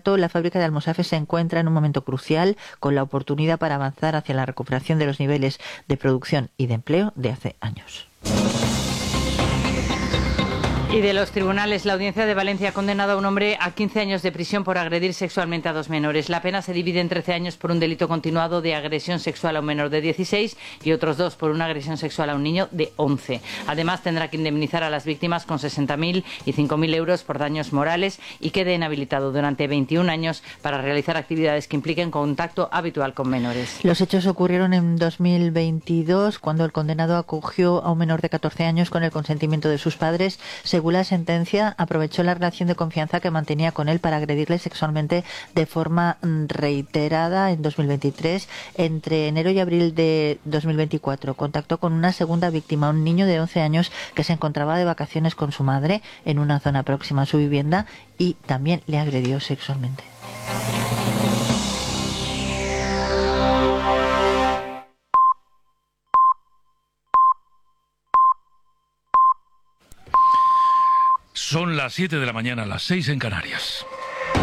tanto, la fábrica de Almusafe se encuentra en un momento crucial, con la oportunidad para avanzar hacia la recuperación de los niveles de producción y de empleo de hace años. Y de los tribunales, la Audiencia de Valencia ha condenado a un hombre a 15 años de prisión por agredir sexualmente a 2 menores. La pena se divide en 13 años por un delito continuado de agresión sexual a un menor de 16 y otros 2 por una agresión sexual a un niño de 11. Además, tendrá que indemnizar a las víctimas con 60.000 y 5.000 euros por daños morales y quede inhabilitado durante 21 años para realizar actividades que impliquen contacto habitual con menores. Los hechos ocurrieron en 2022, cuando el condenado acogió a un menor de 14 años con el consentimiento de sus padres. Según la sentencia, aprovechó la relación de confianza que mantenía con él para agredirle sexualmente de forma reiterada en 2023. Entre enero y abril de 2024 contactó con una segunda víctima, un niño de 11 años que se encontraba de vacaciones con su madre en una zona próxima a su vivienda y también le agredió sexualmente. Son las 7 de la mañana, las 6 en Canarias.